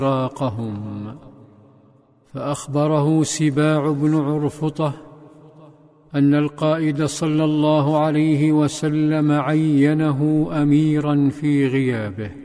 فراقهم. فأخبره سباع بن عرفطة أن القائد صلى الله عليه وسلم عينه أميرا في غيابه،